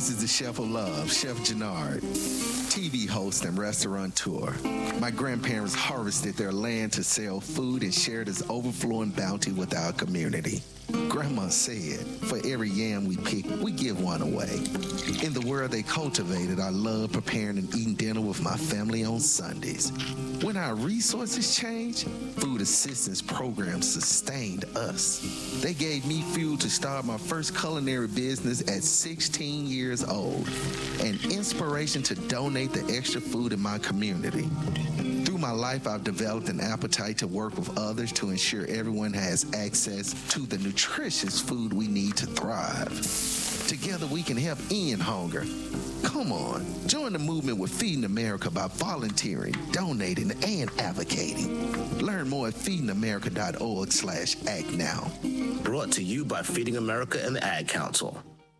This is the Chef of Love, Chef Jannard, TV host and restaurateur. My grandparents harvested their land to sell food and share this overflowing bounty with our community. Grandma said, for every yam we pick, we give one away. In the world they cultivated, I love preparing and eating dinner with my family on Sundays. When our resources changed, food assistance programs sustained us. They gave me fuel to start my first culinary business at 16 years old, and inspiration to donate the extra food in my community. Through my life, I've developed an appetite to work with others to ensure everyone has access to the nutritious food we need to thrive. Together, we can help end hunger. Come on, join the movement with Feeding America by volunteering, donating, and advocating. Learn more at feedingamerica.org/act now. Brought to you by Feeding America and the Ad Council.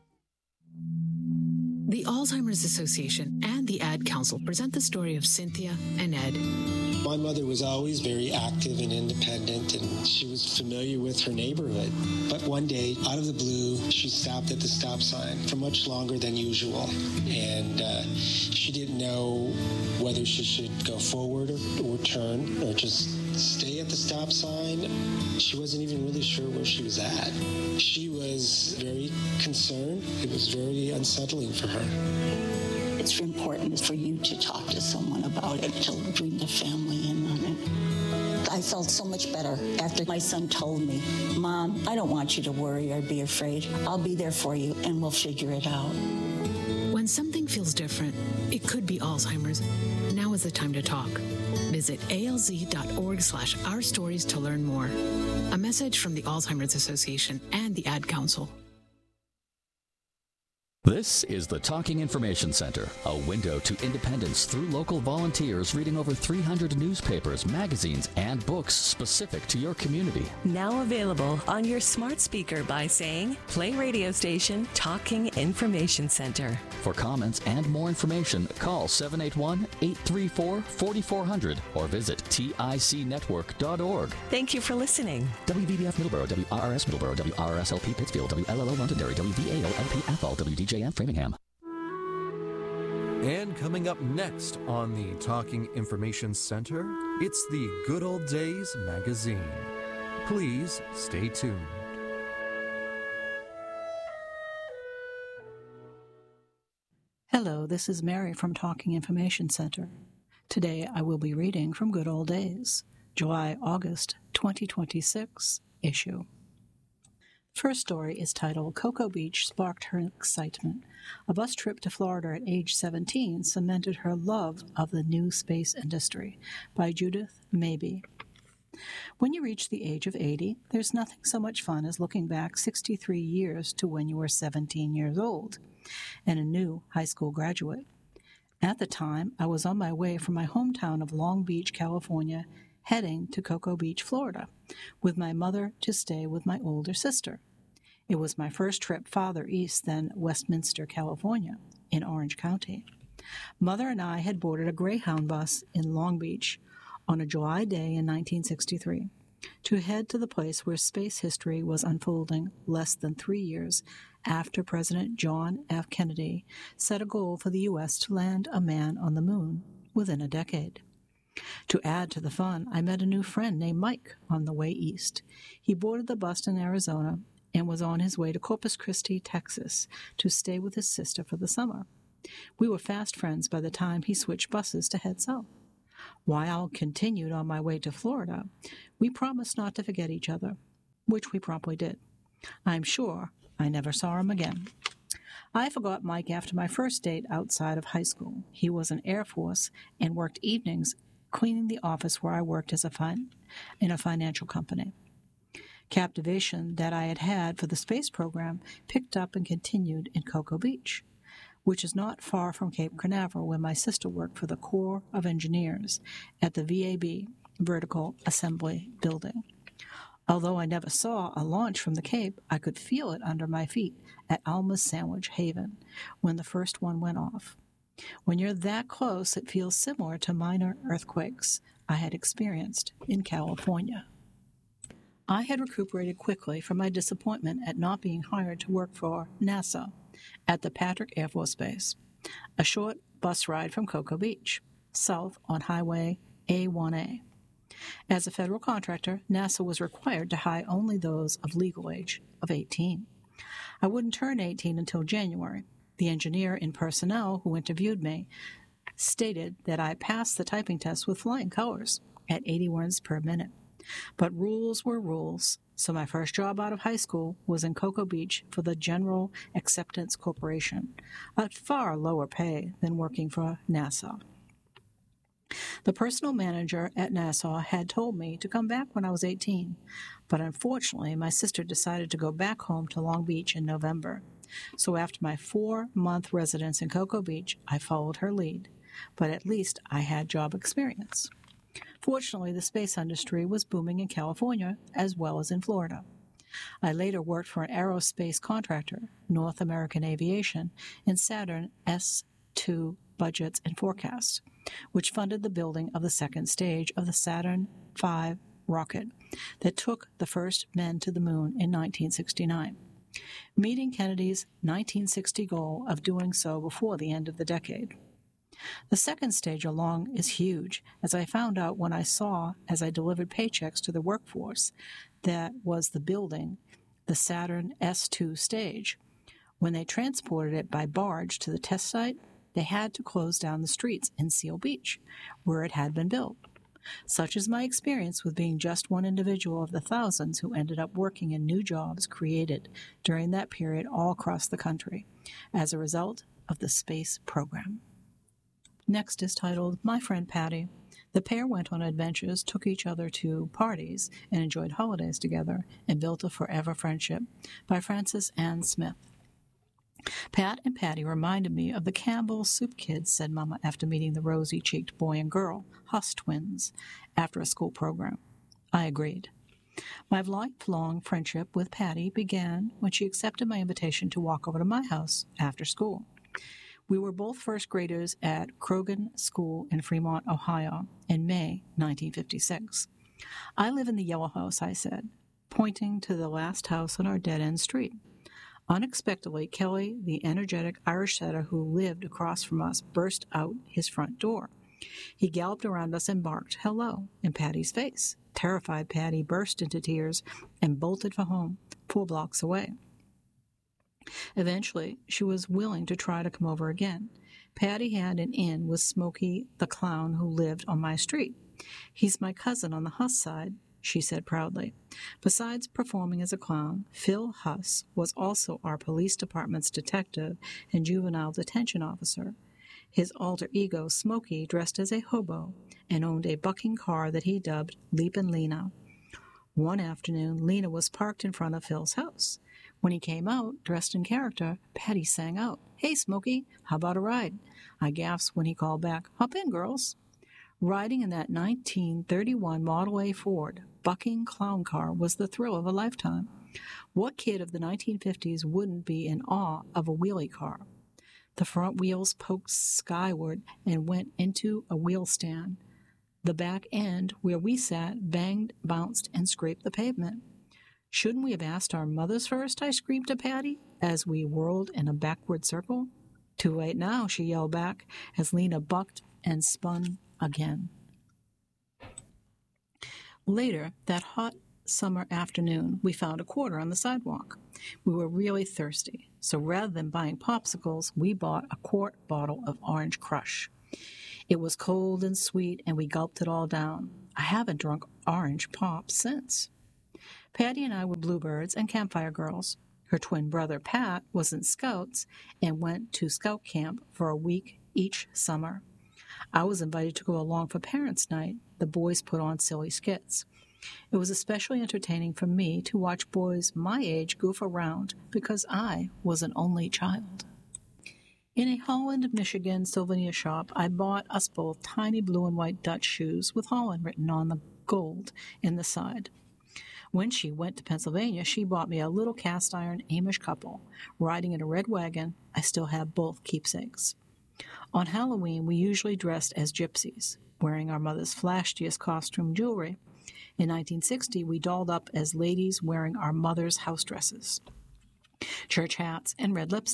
The Alzheimer's Association and the Ad Council present the story of Cynthia and Ed. My mother was always very active and independent, and she was familiar with her neighborhood. But one day, out of the blue, she stopped at the stop sign for much longer than usual. And she didn't know whether she should go forward or turn or just stay at the stop sign. She wasn't even really sure where she was at. She was very concerned. It was very unsettling for her. It's important for you to talk to someone about it, to bring the family in on it. I felt so much better after my son told me, Mom, I don't want you to worry or be afraid. I'll be there for you and we'll figure it out. When something feels different, it could be Alzheimer's. Now is the time to talk. Visit alz.org/ourstories to learn more. A message from the Alzheimer's Association and the Ad Council. This is the Talking Information Center, a window to independence through local volunteers reading over 300 newspapers, magazines, and books specific to your community. Now available on your smart speaker by saying, play radio station Talking Information Center. For comments and more information, call 781-834-4400 or visit ticnetwork.org. Thank you for listening. WVBF Middleborough, WRRS Middleborough, WRSLP Pittsfield, WLLO Londonderry, WVAO-LP Athol, WDJM Framingham. And coming up next on the Talking Information Center, it's the Good Old Days magazine. Please stay tuned. Hello, this is Mary from Talking Information Center. Today I will be reading from Good Old Days, July-August 2026 issue. The first story is titled, Cocoa Beach Sparked Her Excitement. A bus trip to Florida at age 17 cemented her love of the new space industry, by Judith Mabey. When you reach the age of 80, there's nothing so much fun as looking back 63 years to when you were 17 years old and a new high school graduate. At the time, I was on my way from my hometown of Long Beach, California, heading to Cocoa Beach, Florida, with my mother to stay with my older sister. It was my first trip farther east than Westminster, California, in Orange County. Mother and I had boarded a Greyhound bus in Long Beach on a July day in 1963 to head to the place where space history was unfolding less than 3 years after President John F. Kennedy set a goal for the U.S. to land a man on the moon within a decade. To add to the fun, I met a new friend named Mike on the way east. He boarded the bus in Arizona and was on his way to Corpus Christi, Texas, to stay with his sister for the summer. We were fast friends by the time he switched buses to head south. While I continued on my way to Florida, we promised not to forget each other, which we promptly did. I'm sure I never saw him again. I forgot Mike after my first date outside of high school. He was in Air Force and worked evenings cleaning the office where I worked as in a financial company. Captivation that I had had for the space program picked up and continued in Cocoa Beach, which is not far from Cape Canaveral, where my sister worked for the Corps of Engineers at the VAB, Vertical Assembly Building. Although I never saw a launch from the Cape, I could feel it under my feet at Alma's Sandwich Haven when the first one went off. When you're that close, it feels similar to minor earthquakes I had experienced in California. I had recuperated quickly from my disappointment at not being hired to work for NASA. at the Patrick Air Force Base, a short bus ride from Cocoa Beach, south on Highway A1A. As a federal contractor, NASA was required to hire only those of legal age of 18. I wouldn't turn 18 until January. The engineer in personnel who interviewed me stated that I passed the typing test with flying colors at 80 words per minute. But rules were rules, so my first job out of high school was in Cocoa Beach for the General Acceptance Corporation, at far lower pay than working for NASA. The personal manager at NASA had told me to come back when I was 18, but unfortunately my sister decided to go back home to Long Beach in November. So after my 4-month residence in Cocoa Beach, I followed her lead, but at least I had job experience. Fortunately, the space industry was booming in California as well as in Florida. I later worked for an aerospace contractor, North American Aviation, in Saturn S2 budgets and forecasts, which funded the building of the second stage of the Saturn V rocket that took the first men to the moon in 1969, meeting Kennedy's 1960 goal of doing so before the end of the decade. The second stage along is huge, as I found out when I saw, as I delivered paychecks to the workforce, that was the building, the Saturn S2 stage. When they transported it by barge to the test site, they had to close down the streets in Seal Beach, where it had been built. Such is my experience with being just one individual of the thousands who ended up working in new jobs created during that period all across the country as a result of the space program. Next is titled My Friend Patty. The pair went on adventures, took each other to parties, and enjoyed holidays together, and built a forever friendship, by Frances Ann Smith. Pat and Patty reminded me of the Campbell Soup Kids, said Mama after meeting the rosy-cheeked boy and girl, Huss twins, after a school program. I agreed. My lifelong friendship with Patty began when she accepted my invitation to walk over to my house after school. We were both first graders at Croghan School in Fremont, Ohio, in May 1956. I live in the yellow house, I said, pointing to the last house on our dead-end street. Unexpectedly, Kelly, the energetic Irish setter who lived across from us, burst out his front door. He galloped around us and barked hello in Patty's face. Terrified, Patty burst into tears and bolted for home, 4 blocks away. Eventually, she was willing to try to come over again. Patty had an in with Smokey the clown who lived on my street. He's my cousin on the Huss side, she said proudly. Besides performing as a clown, Phil Huss was also our police department's detective and juvenile detention officer. His alter ego, Smokey, dressed as a hobo and owned a bucking car that he dubbed Leapin' Lena. One afternoon, Lena was parked in front of Phil's house. When he came out, dressed in character, Patty sang out, "Hey, Smokey, how about a ride?" I gasped when he called back, "Hop in, girls." Riding in that 1931 Model A Ford bucking clown car was the thrill of a lifetime. What kid of the 1950s wouldn't be in awe of a wheelie car? The front wheels poked skyward and went into a wheel stand. The back end, where we sat, banged, bounced, and scraped the pavement. "Shouldn't we have asked our mothers first?" I screamed to Patty as we whirled in a backward circle. "Too late now," she yelled back as Lena bucked and spun again. Later, that hot summer afternoon, we found a quarter on the sidewalk. We were really thirsty, so rather than buying popsicles, we bought a quart bottle of Orange Crush. It was cold and sweet, and we gulped it all down. I haven't drunk orange pop since. Patty and I were bluebirds and campfire girls. Her twin brother, Pat, was in Scouts and went to Scout camp for a week each summer. I was invited to go along for Parents' Night. The boys put on silly skits. It was especially entertaining for me to watch boys my age goof around because I was an only child. In a Holland, Michigan souvenir shop, I bought us both tiny blue and white Dutch shoes with Holland written on the gold in the side. When she went to Pennsylvania, she bought me a little cast-iron Amish couple. Riding in a red wagon, I still have both keepsakes. On Halloween, we usually dressed as gypsies, wearing our mother's flashiest costume jewelry. In 1960, we dolled up as ladies wearing our mother's house dresses, church hats, and red lipstick.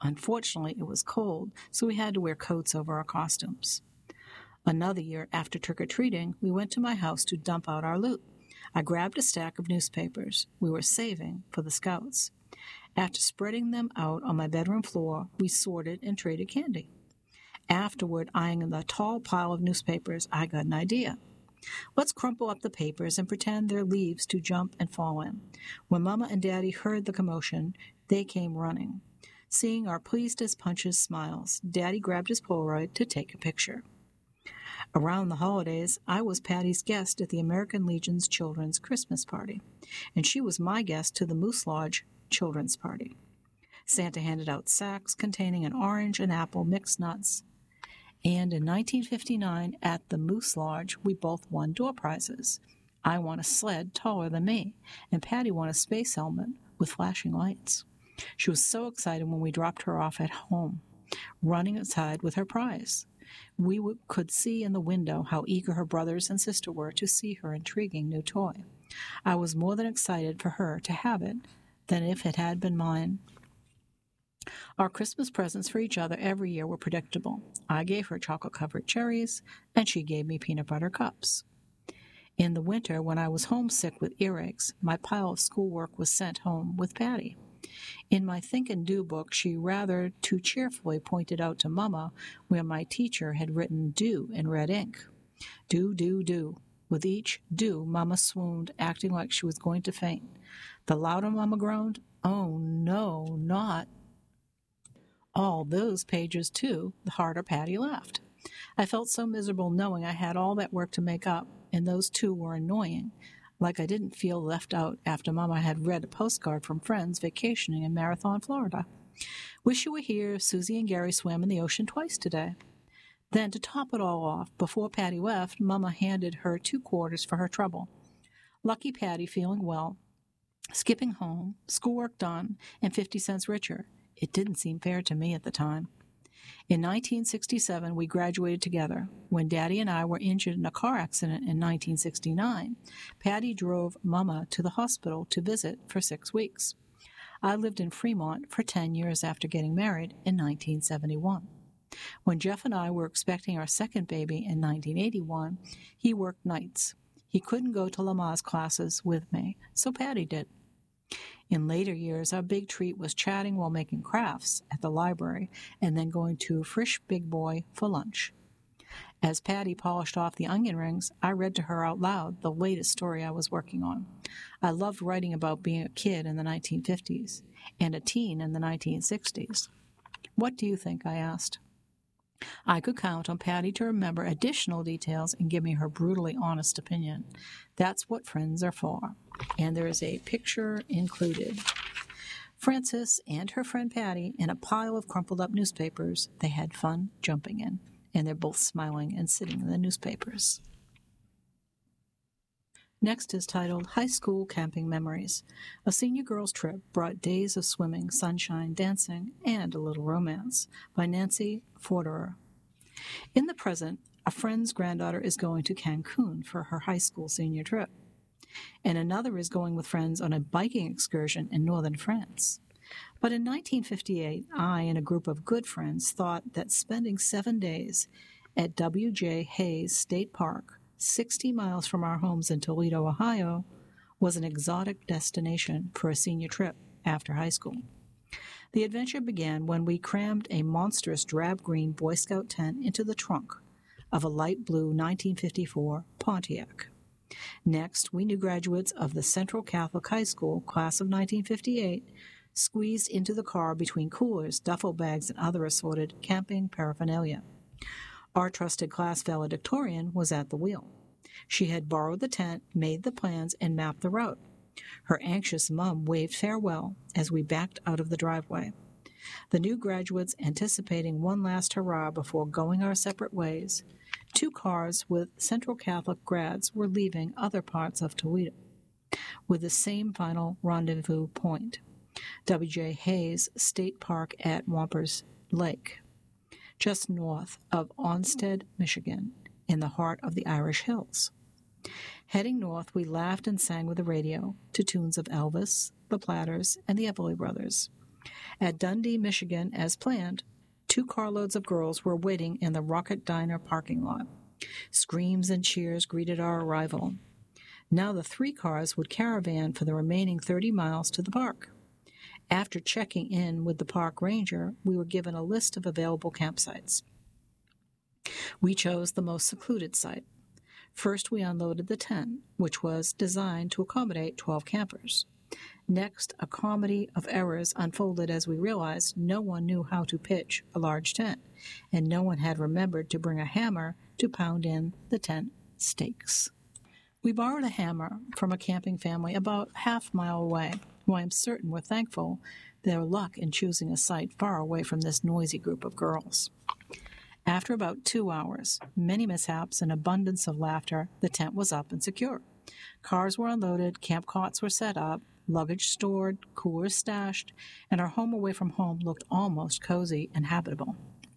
Unfortunately, it was cold, so we had to wear coats over our costumes. Another year, after trick-or-treating, we went to my house to dump out our loot. I grabbed a stack of newspapers we were saving for the Scouts. After spreading them out on my bedroom floor, we sorted and traded candy. Afterward, eyeing the tall pile of newspapers, I got an idea. Let's crumple up the papers and pretend they're leaves to jump and fall in. When Mama and Daddy heard the commotion, they came running. Seeing our pleased-as-punches smiles, Daddy grabbed his Polaroid to take a picture. Around the holidays, I was Patty's guest at the American Legion's Children's Christmas Party, and she was my guest to the Moose Lodge Children's Party. Santa handed out sacks containing an orange and apple mixed nuts. And in 1959, at the Moose Lodge, we both won door prizes. I won a sled taller than me, and Patty won a space helmet with flashing lights. She was so excited when we dropped her off at home, running outside with her prize. We could see in the window how eager her brothers and sister were to see her intriguing new toy. I was more than excited for her to have it than if it had been mine. Our Christmas presents for each other every year were predictable. I gave her chocolate-covered cherries, and she gave me peanut butter cups. In the winter, when I was homesick with earaches, my pile of schoolwork was sent home with Patty. In my Think and Do book, she rather too cheerfully pointed out to Mama where my teacher had written do in red ink. Do, do, do. With each do, Mama swooned, acting like she was going to faint. The louder Mama groaned, "Oh, no, not all those pages, too," the harder Patty laughed. I felt so miserable knowing I had all that work to make up, and those two were annoying, like I didn't feel left out after Mama had read a postcard from friends vacationing in Marathon, Florida. "Wish you were here. Susie and Gary swam in the ocean twice today." Then, to top it all off, before Patty left, Mama handed her 2 quarters for her trouble. Lucky Patty, feeling well, skipping home, schoolwork done, and 50 cents richer. It didn't seem fair to me at the time. In 1967, we graduated together. When Daddy and I were injured in a car accident in 1969, Patty drove Mama to the hospital to visit for 6 weeks. I lived in Fremont for 10 years after getting married in 1971. When Jeff and I were expecting our second baby in 1981, he worked nights. He couldn't go to Lamaze classes with me, so Patty did. In later years, our big treat was chatting while making crafts at the library and then going to Frisch Big Boy for lunch. As Patty polished off the onion rings, I read to her out loud the latest story I was working on. I loved writing about being a kid in the 1950s and a teen in the 1960s. "What do you think?" I asked. I could count on Patty to remember additional details and give me her brutally honest opinion. That's what friends are for. And there is a picture included. Frances and her friend Patty in a pile of crumpled up newspapers they had fun jumping in. And they're both smiling and sitting in the newspapers. Next is titled High School Camping Memories. A senior girls' trip brought days of swimming, sunshine, dancing, and a little romance by Nancy Forderer. In the present, a friend's granddaughter is going to Cancun for her high school senior trip, and another is going with friends on a biking excursion in northern France. But in 1958, I and a group of good friends thought that spending 7 days at W.J. Hayes State Park, 60 miles from our homes in Toledo, Ohio, was an exotic destination for a senior trip after high school. The adventure began when we crammed a monstrous drab-green Boy Scout tent into the trunk of a light blue 1954 Pontiac. Next, we new graduates of the Central Catholic High School, class of 1958, squeezed into the car between coolers, duffel bags, and other assorted camping paraphernalia. Our trusted class valedictorian was at the wheel. She had borrowed the tent, made the plans, and mapped the route. Her anxious mom waved farewell as we backed out of the driveway. The new graduates anticipating one last hurrah before going our separate ways. 2 cars with Central Catholic grads were leaving other parts of Toledo, with the same final rendezvous point, W.J. Hayes State Park at Wampers Lake, just north of Onstead, Michigan, in the heart of the Irish Hills. Heading north, we laughed and sang with the radio to tunes of Elvis, the Platters, and the Everly Brothers. At Dundee, Michigan, as planned, 2 carloads of girls were waiting in the Rocket Diner parking lot. Screams and cheers greeted our arrival. Now the 3 cars would caravan for the remaining 30 miles to the park. After checking in with the park ranger, we were given a list of available campsites. We chose the most secluded site. First, we unloaded the tent, which was designed to accommodate 12 campers. Next, a comedy of errors unfolded as we realized no one knew how to pitch a large tent, and no one had remembered to bring a hammer to pound in the tent stakes. We borrowed a hammer from a camping family about half-mile away, who I am certain were thankful their luck in choosing a site far away from this noisy group of girls. After about 2 hours, many mishaps and abundance of laughter, the tent was up and secure. Cars were unloaded, camp cots were set up, luggage stored, coolers stashed, and our home away from home looked almost cozy and habitable.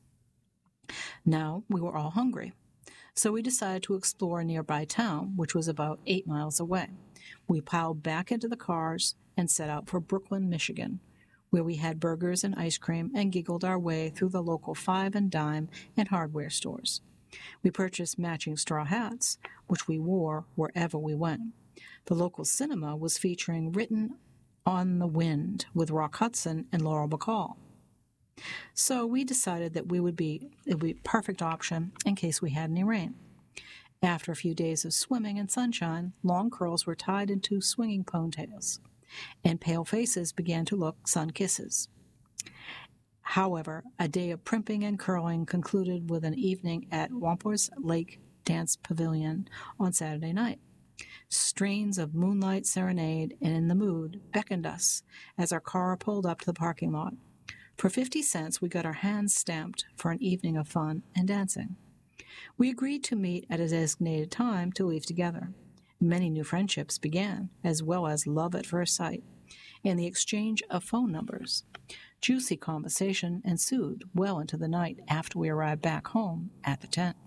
Now we were all hungry, so we decided to explore a nearby town, which was about 8 miles away. We piled back into the cars and set out for Brooklyn, Michigan, where we had burgers and ice cream and giggled our way through the local 5 and dime and hardware stores. We purchased matching straw hats, which we wore wherever we went. The local cinema was featuring Written on the Wind with Rock Hudson and Laurel Bacall. So we decided that it would be a perfect option in case we had any rain. After a few days of swimming and sunshine, long curls were tied into swinging ponytails, and pale faces began to look sun kisses. However, a day of primping and curling concluded with an evening at Wampus Lake Dance Pavilion on Saturday night. Strains of Moonlight Serenade and In the Mood beckoned us as our car pulled up to the parking lot. For 50 cents, we got our hands stamped for an evening of fun and dancing. We agreed to meet at a designated time to leave together. Many new friendships began, as well as love at first sight, and the exchange of phone numbers. Juicy conversation ensued well into the night after we arrived back home at the tent.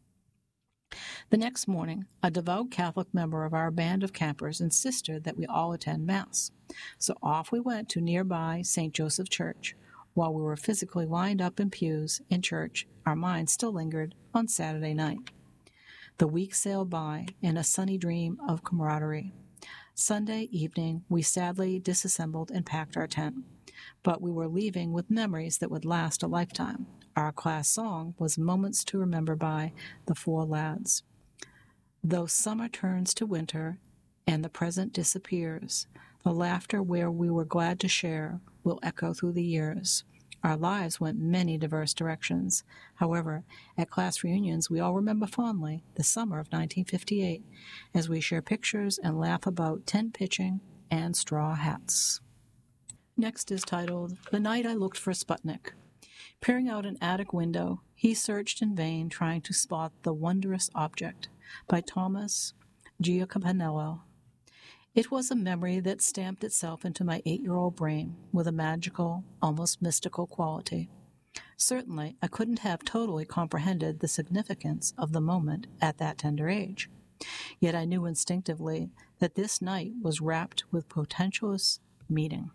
The next morning, a devout Catholic member of our band of campers insisted that we all attend Mass, so off we went to nearby St. Joseph Church. While we were physically lined up in pews in church, our minds still lingered on Saturday night. The week sailed by in a sunny dream of camaraderie. Sunday evening, we sadly disassembled and packed our tent, but we were leaving with memories that would last a lifetime. Our class song was Moments to Remember by the Four Lads. Though summer turns to winter and the present disappears, the laughter where we were glad to share will echo through the years. Our lives went many diverse directions. However, at class reunions, we all remember fondly the summer of 1958 as we share pictures and laugh about tent pitching and straw hats. Next is titled, The Night I Looked for Sputnik. Peering out an attic window, he searched in vain, trying to spot the wondrous object, by Thomas Giacominello. It was a memory that stamped itself into my 8-year-old brain with a magical, almost mystical quality. Certainly, I couldn't have totally comprehended the significance of the moment at that tender age. Yet I knew instinctively that this night was wrapped with potentialist meaning.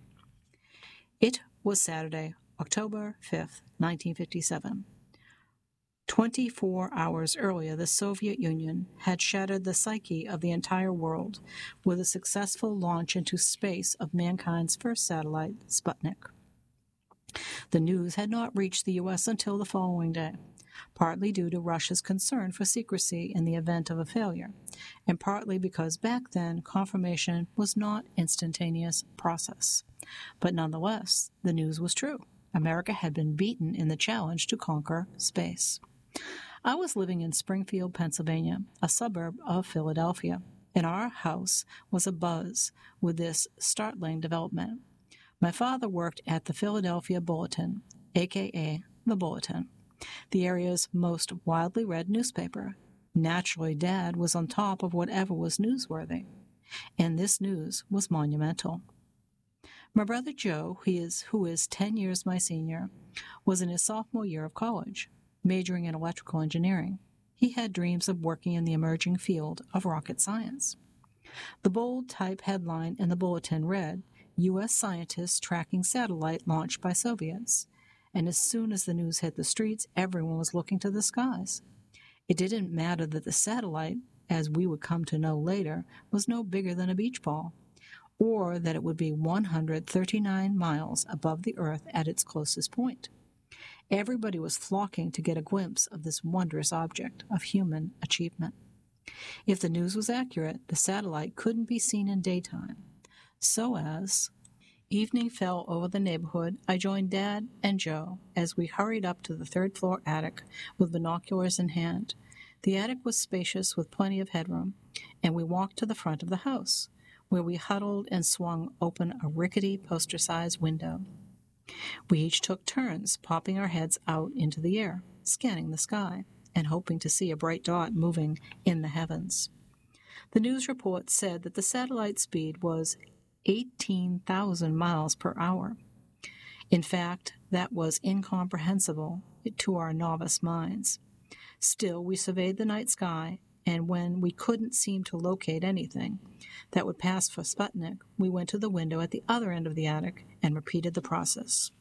It was Saturday, October 5th, 1957. 24 hours earlier, the Soviet Union had shattered the psyche of the entire world with a successful launch into space of mankind's first satellite, Sputnik. The news had not reached the U.S. until the following day, partly due to Russia's concern for secrecy in the event of a failure, and partly because back then confirmation was not an instantaneous process. But nonetheless, the news was true. America had been beaten in the challenge to conquer space. I was living in Springfield, Pennsylvania, a suburb of Philadelphia, and our house was abuzz with this startling development. My father worked at the Philadelphia Bulletin, a.k.a. the Bulletin, the area's most widely read newspaper. Naturally, Dad was on top of whatever was newsworthy, and this news was monumental. My brother Joe, who is 10 years my senior, was in his sophomore year of college, majoring in electrical engineering. He had dreams of working in the emerging field of rocket science. The bold type headline in the bulletin read, U.S. scientists tracking satellite launched by Soviets. And as soon as the news hit the streets, everyone was looking to the skies. It didn't matter that the satellite, as we would come to know later, was no bigger than a beach ball, or that it would be 139 miles above the Earth at its closest point. Everybody was flocking to get a glimpse of this wondrous object of human achievement. If the news was accurate, the satellite couldn't be seen in daytime. So as evening fell over the neighborhood, I joined Dad and Joe as we hurried up to the third-floor attic with binoculars in hand. The attic was spacious with plenty of headroom, and we walked to the front of the house, where we huddled and swung open a rickety poster-sized window. We each took turns popping our heads out into the air, scanning the sky, and hoping to see a bright dot moving in the heavens. The news report said that the satellite speed was 18,000 miles per hour. In fact, that was incomprehensible to our novice minds. Still, we surveyed the night sky, and when we couldn't seem to locate anything that would pass for Sputnik, we went to the window at the other end of the attic and repeated the process.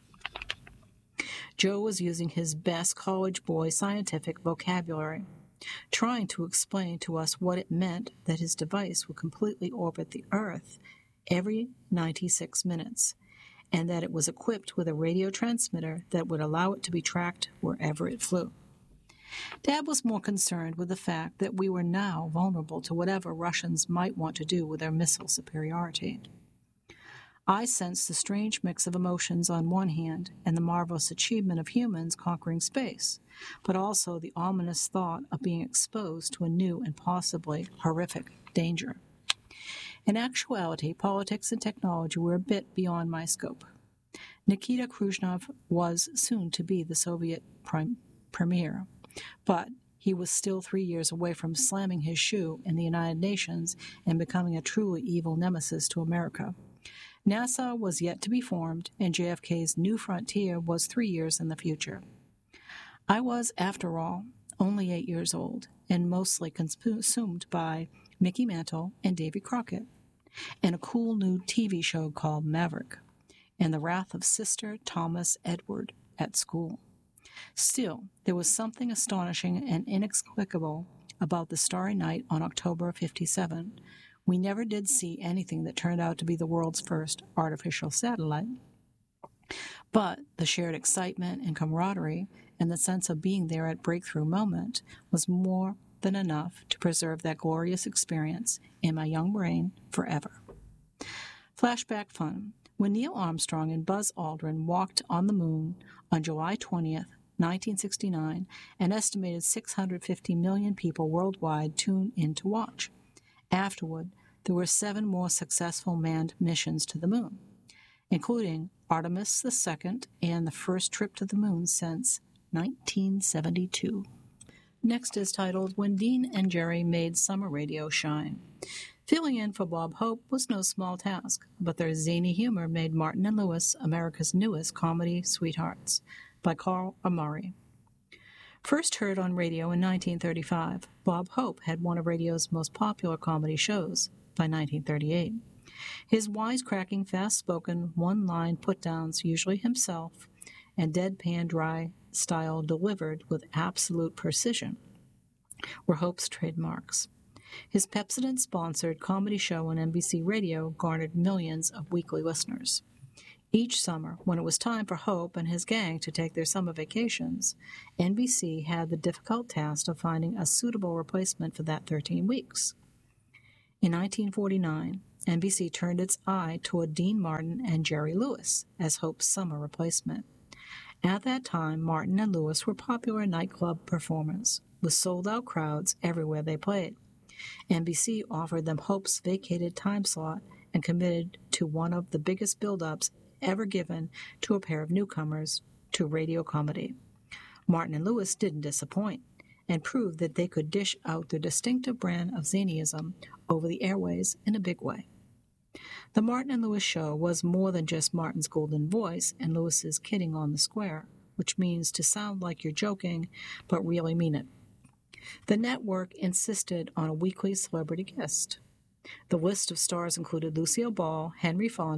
Joe was using his best college boy scientific vocabulary, trying to explain to us what it meant that his device would completely orbit the Earth every 96 minutes, and that it was equipped with a radio transmitter that would allow it to be tracked wherever it flew. Dad was more concerned with the fact that we were now vulnerable to whatever Russians might want to do with their missile superiority. I sensed the strange mix of emotions on one hand and the marvelous achievement of humans conquering space, but also the ominous thought of being exposed to a new and possibly horrific danger. In actuality, politics and technology were a bit beyond my scope. Nikita Khrushchev was soon to be the Soviet premier, but he was still 3 years away from slamming his shoe in the United Nations and becoming a truly evil nemesis to America. NASA was yet to be formed, and JFK's new frontier was 3 years in the future. I was, after all, only 8 years old, and mostly consumed by Mickey Mantle and Davy Crockett, and a cool new TV show called Maverick, and the wrath of Sister Thomas Edward at school. Still, there was something astonishing and inexplicable about the starry night on October 57. We never did see anything that turned out to be the world's first artificial satellite. But the shared excitement and camaraderie and the sense of being there at breakthrough moment was more than enough to preserve that glorious experience in my young brain forever. Flashback fun. When Neil Armstrong and Buzz Aldrin walked on the moon on July 20th, 1969, an estimated 650 million people worldwide tuned in to watch. Afterward, there were 7 more successful manned missions to the moon, including Artemis II and the first trip to the moon since 1972. Next is titled When Dean and Jerry Made Summer Radio Shine. Filling in for Bob Hope was no small task, but their zany humor made Martin and Lewis America's newest comedy sweethearts, by Carl Amari. First heard on radio in 1935, Bob Hope had one of radio's most popular comedy shows by 1938. His wisecracking, fast-spoken, one-line put-downs, usually himself, and deadpan dry style delivered with absolute precision, were Hope's trademarks. His Pepsodent-sponsored comedy show on NBC Radio garnered millions of weekly listeners. Each summer, when it was time for Hope and his gang to take their summer vacations, NBC had the difficult task of finding a suitable replacement for that 13 weeks. In 1949, NBC turned its eye toward Dean Martin and Jerry Lewis as Hope's summer replacement. At that time, Martin and Lewis were popular nightclub performers, with sold-out crowds everywhere they played. NBC offered them Hope's vacated time slot and committed to one of the biggest build-ups ever given to a pair of newcomers to radio comedy. Martin and Lewis didn't disappoint and proved that they could dish out their distinctive brand of zanyism over the airways in a big way. The Martin and Lewis show was more than just Martin's golden voice and Lewis's kidding on the square, which means to sound like you're joking but really mean it. The network insisted on a weekly celebrity guest. The list of stars included Lucille Ball, Henry Fonda,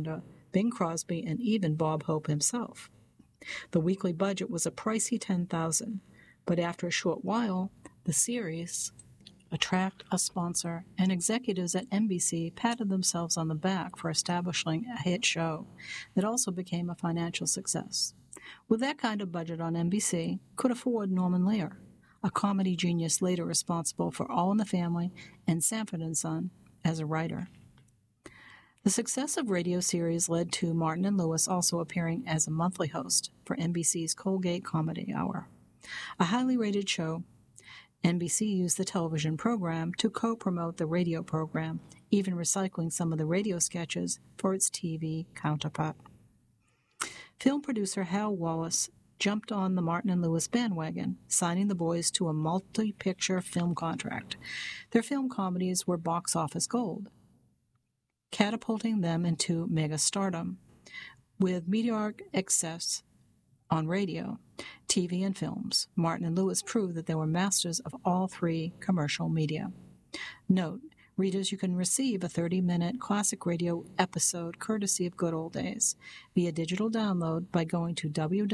Bing Crosby, and even Bob Hope himself. The weekly budget was a pricey $10,000, but after a short while, the series attracted a sponsor, and executives at NBC patted themselves on the back for establishing a hit show that also became a financial success. With that kind of budget on NBC, could afford Norman Lear, a comedy genius later responsible for All in the Family and Sanford and Son as a writer. The success of radio series led to Martin and Lewis also appearing as a monthly host for NBC's Colgate Comedy Hour, a highly rated show. NBC used the television program to co-promote the radio program, even recycling some of the radio sketches for its TV counterpart. Film producer Hal Wallace jumped on the Martin and Lewis bandwagon, signing the boys to a multi-picture film contract. Their film comedies were box office gold, catapulting them into mega stardom. With meteoric success on radio, TV, and films, Martin and Lewis proved that they were masters of all three commercial media. Note, readers, you can receive a 30-minute classic radio episode courtesy of Good Old Days via digital download by going to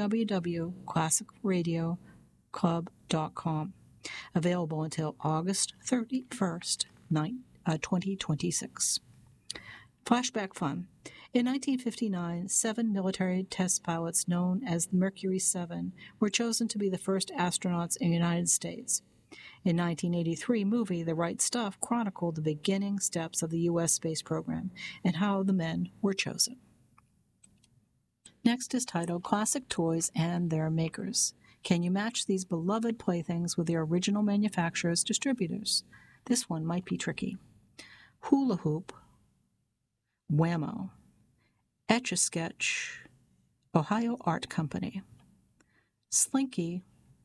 www.classicradioclub.com. Available until August 31st, 2026. Flashback fun. In 1959, 7 military test pilots known as the Mercury 7 were chosen to be the first astronauts in the United States. In 1983 movie The Right Stuff chronicled the beginning steps of the U.S. space program and how the men were chosen. Next is titled Classic Toys and Their Makers. Can you match these beloved playthings with their original manufacturers' distributors? This one might be tricky. Hula Hoop, Whammo, Etch-a-Sketch, Ohio Art Company, Slinky,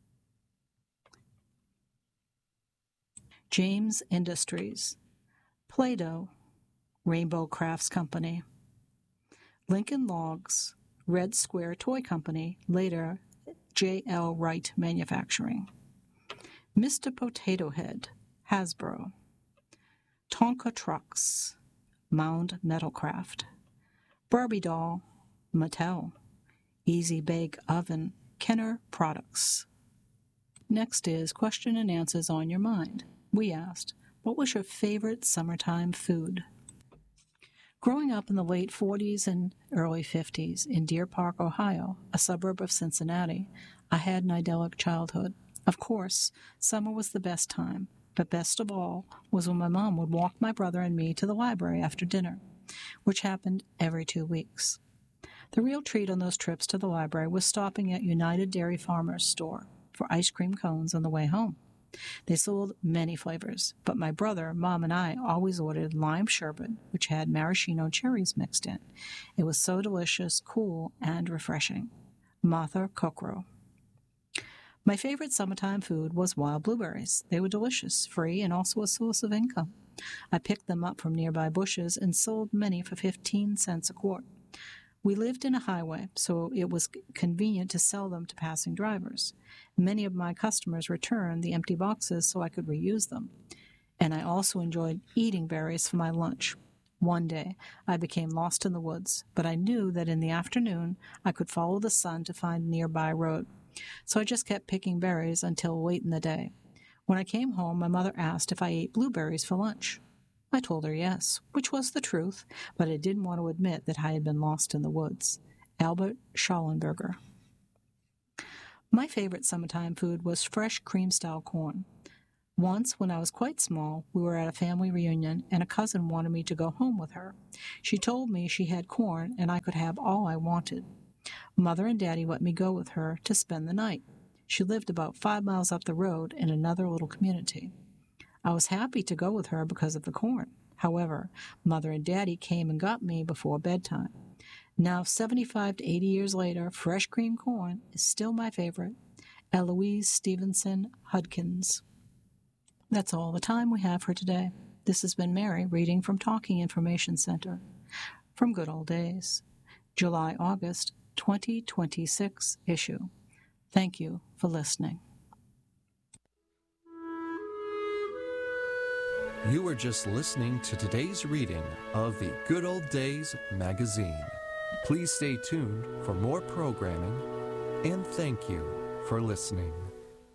James Industries, Play-Doh, Rainbow Crafts Company, Lincoln Logs, Red Square Toy Company, later J.L. Wright Manufacturing, Mr. Potato Head, Hasbro, Tonka Trucks, Mound Metalcraft, Barbie Doll, Mattel, Easy Bake Oven, Kenner Products. Next is Question and Answers on Your Mind. We asked, what was your favorite summertime food? Growing up in the late 40s and early 50s in Deer Park, Ohio, a suburb of Cincinnati, I had an idyllic childhood. Of course, summer was the best time, but best of all was when my mom would walk my brother and me to the library after dinner, which happened every 2 weeks. The real treat on those trips to the library was stopping at United Dairy Farmers store for ice cream cones on the way home. They sold many flavors, but my brother, Mom, and I always ordered lime sherbet, which had maraschino cherries mixed in. It was so delicious, cool, and refreshing. Martha Kokro. My favorite summertime food was wild blueberries. They were delicious, free, and also a source of income. I picked them up from nearby bushes and sold many for 15 cents a quart. We lived in a highway, so it was convenient to sell them to passing drivers. Many of my customers returned the empty boxes so I could reuse them. And I also enjoyed eating berries for my lunch. One day, I became lost in the woods, but I knew that in the afternoon I could follow the sun to find a nearby road. So I just kept picking berries until late in the day. When I came home, my mother asked if I ate blueberries for lunch. I told her yes, which was the truth, but I didn't want to admit that I had been lost in the woods. Albert Schallenberger. My favorite summertime food was fresh cream-style corn. Once, when I was quite small, we were at a family reunion, and a cousin wanted me to go home with her. She told me she had corn, and I could have all I wanted. Mother and Daddy let me go with her to spend the night. She lived about 5 miles up the road in another little community. I was happy to go with her because of the corn. However, Mother and Daddy came and got me before bedtime. Now, 75 to 80 years later, fresh cream corn is still my favorite. Eloise Stevenson Hudkins. That's all the time we have for today. This has been Mary reading from Talking Information Center from Good Old Days, July-August 2026 issue. Thank you for listening. You were just listening to today's reading of the Good Old Days magazine. Please stay tuned for more programming, and thank you for listening.